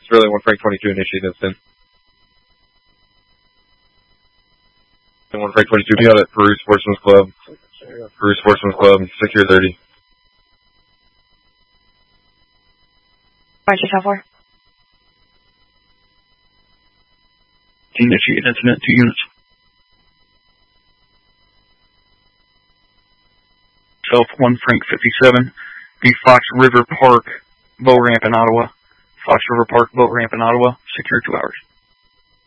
Sterling 1 Frank 22 initiate incident. 1 Frank 22, be out at Peru Sportsman's Club. Peru Sportsman's Club, secure 30. Roger, 10-4. Initiate incident, 2 units. Self 1 Frank 57, be Fox River Park boat ramp in Ottawa. Fox River Park boat ramp in Ottawa, secure 2 hours.